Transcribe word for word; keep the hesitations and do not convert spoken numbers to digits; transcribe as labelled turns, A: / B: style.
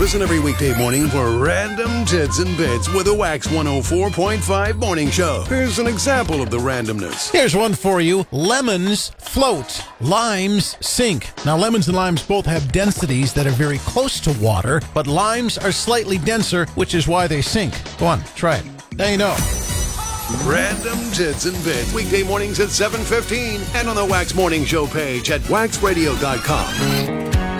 A: Listen every weekday morning for Random Tits and Bits with a Wax one oh four point five morning show. Here's an example of the randomness.
B: Here's one for you. Lemons float, limes sink. Now, lemons and limes both have densities that are very close to water, but limes are slightly denser, which is why they sink. Go on, try it. Now you know.
A: Random Tits and Bits, weekday mornings at seven fifteen and on the Wax Morning Show page at wax radio dot com.